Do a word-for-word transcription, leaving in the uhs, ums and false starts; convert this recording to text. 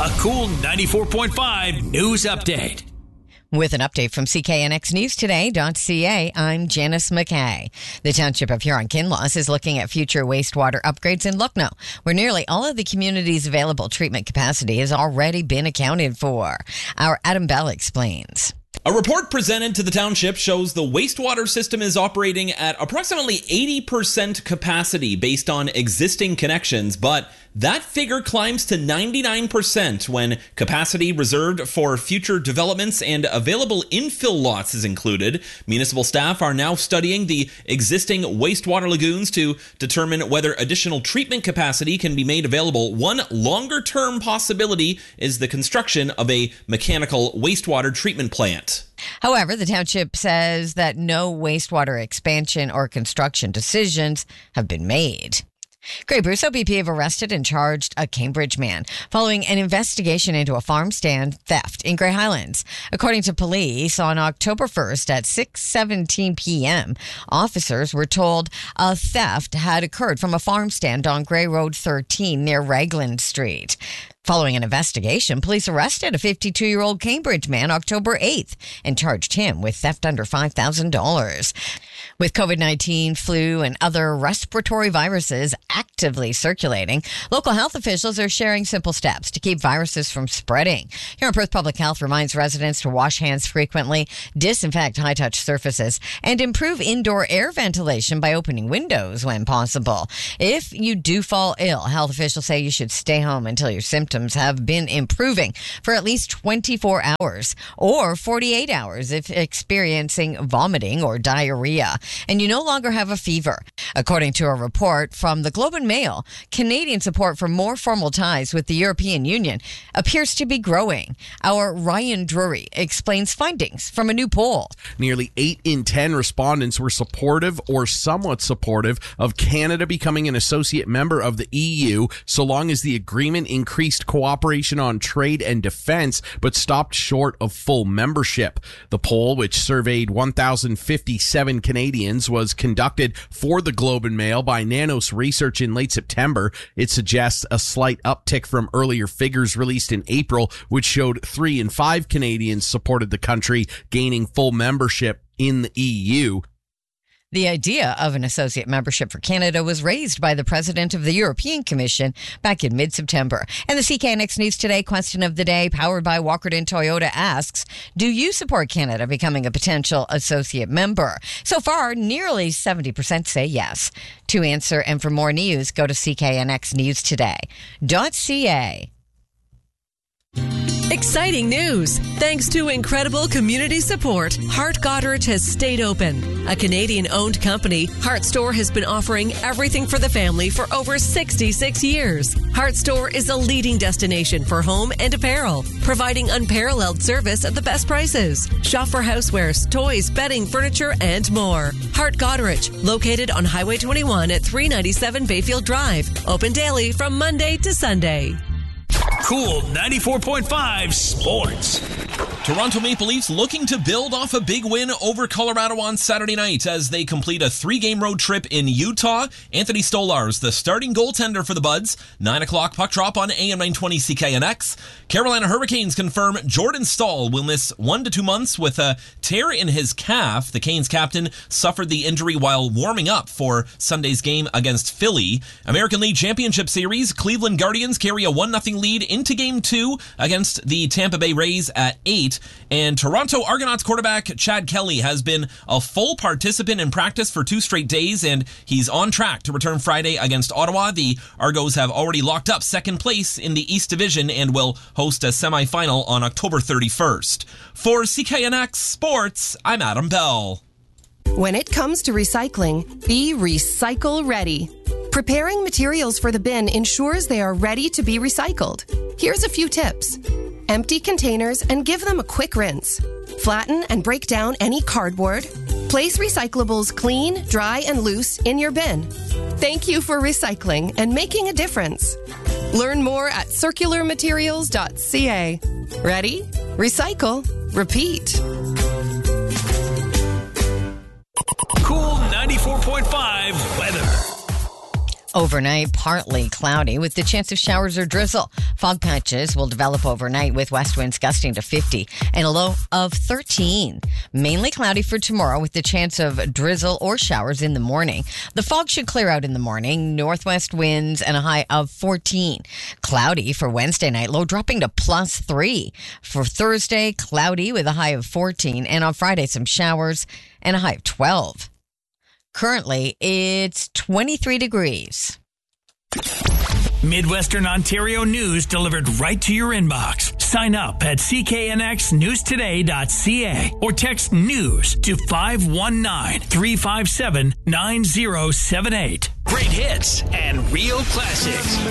A Cool ninety-four point five news update. With an update from C K N X News Today dot C A, I'm Janice McKay. The Township of Huron-Kinloss is looking at future wastewater upgrades in Lucknow, where nearly all of the community's available treatment capacity has already been accounted for. Our Adam Bell explains. A report presented to the township shows the wastewater system is operating at approximately eighty percent capacity based on existing connections, but that figure climbs to ninety-nine percent when capacity reserved for future developments and available infill lots is included. Municipal staff are now studying the existing wastewater lagoons to determine whether additional treatment capacity can be made available. One longer-term possibility is the construction of a mechanical wastewater treatment plant. However, the township says that no wastewater expansion or construction decisions have been made. Grey Bruce O B P have arrested and charged a Cambridge man following an investigation into a farm stand theft in Grey Highlands. According to police, on October first at six seventeen p.m., officers were told a theft had occurred from a farm stand on Grey Road thirteen near Raglan Street. Following an investigation, police arrested a fifty-two-year-old Cambridge man October eighth and charged him with theft under five thousand dollars. With COVID nineteen, flu, and other respiratory viruses actively circulating, local health officials are sharing simple steps to keep viruses from spreading. Huron Perth Public Health reminds residents to wash hands frequently, disinfect high-touch surfaces, and improve indoor air ventilation by opening windows when possible. If you do fall ill, health officials say you should stay home until your symptoms have been improving for at least twenty-four hours or forty-eight hours if experiencing vomiting or diarrhea, and you no longer have a fever. According to a report from the Globe and Mail, Canadian support for more formal ties with the European Union appears to be growing. Our Ryan Drury explains findings from a new poll. Nearly eight in ten respondents were supportive or somewhat supportive of Canada becoming an associate member of the E U so long as the agreement increased cooperation on trade and defense, but stopped short of full membership. The poll, which surveyed one thousand fifty-seven Canadians, was conducted for the Globe and Mail by Nanos Research in late September. It suggests a slight uptick from earlier figures released in April, which showed three in five Canadians supported the country gaining full membership in the E U. The idea of an associate membership for Canada was raised by the president of the European Commission back in mid-September. And the C K N X News Today question of the day, powered by Walkerton Toyota, asks, do you support Canada becoming a potential associate member? So far, nearly seventy percent say yes. To answer and for more news, go to C K N X News Today dot C A. Exciting news! Thanks to incredible community support, Hart Goderich has stayed open. A Canadian-owned company, Hart Store has been offering everything for the family for over sixty-six years. Hart Store is a leading destination for home and apparel, providing unparalleled service at the best prices. Shop for housewares, toys, bedding, furniture, and more. Hart Goderich, located on Highway twenty-one at three ninety-seven Bayfield Drive. Open daily from Monday to Sunday. Cool ninety-four point five Sports. Toronto Maple Leafs looking to build off a big win over Colorado on Saturday night as they complete a three-game road trip in Utah. Anthony Stolarz, the starting goaltender for the Buds. nine o'clock puck drop on A M nine twenty C K N X. Carolina Hurricanes confirm Jordan Staal will miss one to two months with a tear in his calf. The Canes captain suffered the injury while warming up for Sunday's game against Philly. American League Championship Series, Cleveland Guardians carry a one nothing lead into Game two against the Tampa Bay Rays at eight. And Toronto Argonauts quarterback Chad Kelly has been a full participant in practice for two straight days, and he's on track to return Friday against Ottawa. The Argos have already locked up second place in the East Division and will host a semifinal on October thirty-first. For C K N X Sports, I'm Adam Bell. When it comes to recycling, be recycle ready. Preparing materials for the bin ensures they are ready to be recycled. Here's a few tips. Empty containers and give them a quick rinse. Flatten and break down any cardboard. Place recyclables clean, dry, and loose in your bin. Thank you for recycling and making a difference. Learn more at circular materials dot c a. Ready? Recycle. Repeat. Cool ninety-four point five weather. Overnight, partly cloudy with the chance of showers or drizzle. Fog patches will develop overnight with west winds gusting to fifty and a low of thirteen. Mainly cloudy for tomorrow with the chance of drizzle or showers in the morning. The fog should clear out in the morning. Northwest winds and a high of fourteen. Cloudy for Wednesday night, low dropping to plus three. For Thursday, cloudy with a high of fourteen. And on Friday, some showers and a high of twelve. Currently, it's twenty-three degrees. Midwestern Ontario news delivered right to your inbox. Sign up at c k n x news today dot c a or text news to five one nine, three five seven, nine zero seven eight. Great hits and real classics.